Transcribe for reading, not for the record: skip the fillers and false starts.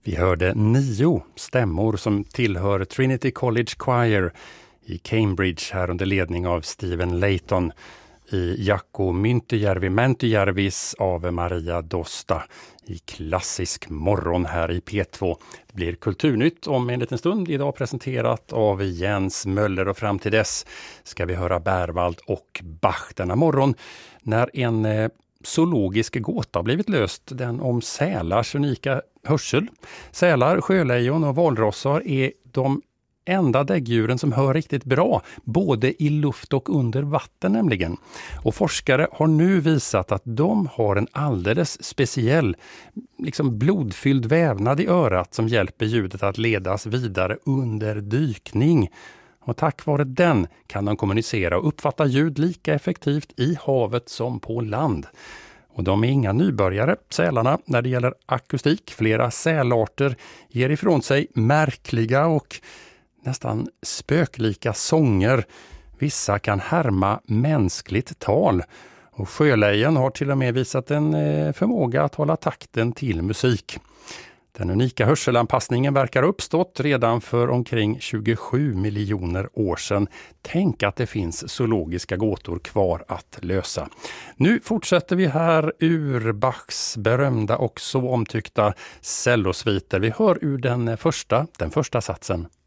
Vi hörde 9 stämmor som tillhör Trinity College Choir i Cambridge här under ledning av Stephen Layton i Jaakko Myntijärvis Ave Maria Dosta i klassisk morgon här i P2. Det blir Kulturnytt om en liten stund, idag presenterat av Jens Möller, och fram till dess ska vi höra Berwald och Bach denna morgon när en zoologisk gåta har blivit löst, den om sälars unika hörsel. Sälar, sjölejon och valrossar är de enda däggdjuren som hör riktigt bra, både i luft och under vatten nämligen. Och forskare har nu visat att de har en alldeles speciell, blodfylld vävnad i örat som hjälper ljudet att ledas vidare under dykning. Och tack vare den kan de kommunicera och uppfatta ljud lika effektivt i havet som på land. Och de är inga nybörjare, sälarna, när det gäller akustik. Flera sälarter ger ifrån sig märkliga och nästan spöklika sånger. Vissa kan härma mänskligt tal. Och sjölejon har till och med visat en förmåga att hålla takten till musik. Den unika hörselanpassningen verkar ha uppstått redan för omkring 27 miljoner år sedan. Tänk att det finns zoologiska gåtor kvar att lösa. Nu fortsätter vi här ur Bachs berömda och så omtyckta cellosviter. Vi hör ur den första satsen.